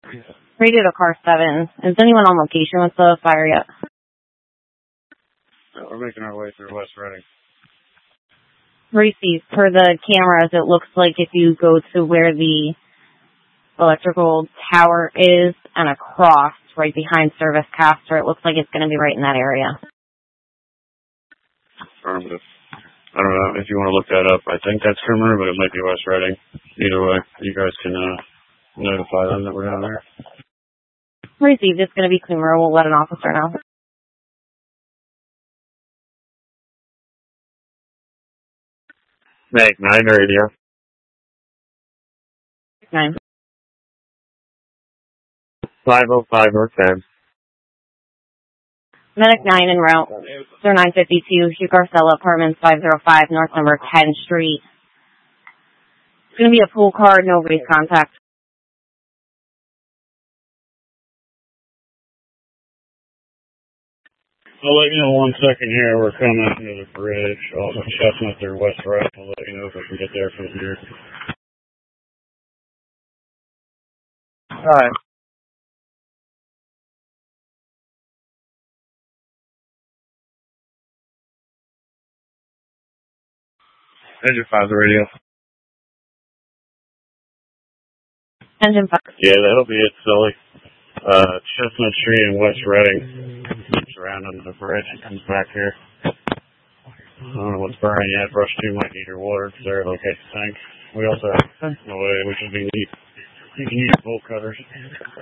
Radio to car 7. Is anyone on location with the fire yet? No, we're making our way through West Reading. Received. Per the cameras, it looks like if you go to where the electrical tower is and across, right behind Service Caster, it looks like it's going to be right in that area. Affirmative. I don't know if you want to look that up. I think that's Creamery, but it might be West Reading. Either way, you guys can notify them that we're down there. Received. It's going to be Creamery. We'll let an officer know. Meg 9 radio. 9. 505 or 10. Medic 9 en route. 0952, Hugh Garcella, Apartments 505, North number 10 Street. It's going to be a pool car, no race contact. I'll let you know 1 second here. We're coming to the bridge. Also, Chestnut through West Reading. I'll let you know if I can get there from here. Alright. Engine 5, the radio. Engine 5. Yeah, that'll be it, Sully. Chestnut Street and West Reading. Surrounding the bridge. It comes back here. I don't know what's burning yet. Brush 2 might need your water because they're located tank. We also have no way, which would be neat. You can use bolt cutters.